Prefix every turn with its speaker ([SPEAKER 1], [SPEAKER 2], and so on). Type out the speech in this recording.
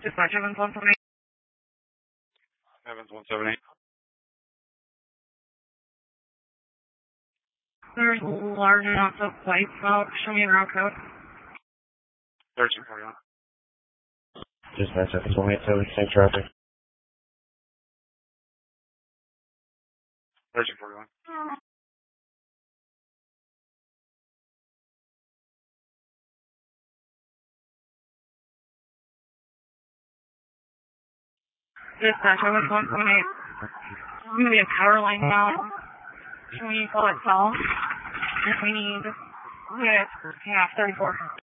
[SPEAKER 1] Dispatch Evans 178.
[SPEAKER 2] Evans 178.
[SPEAKER 1] There's large amounts of plates out. Show me the route code.
[SPEAKER 2] 1341.
[SPEAKER 3] Dispatch Evans 187, same traffic.
[SPEAKER 2] 1341.
[SPEAKER 1] Dispatch Evans 178. There's going to be a power line down. Can we call it south? If we need, yeah, 34.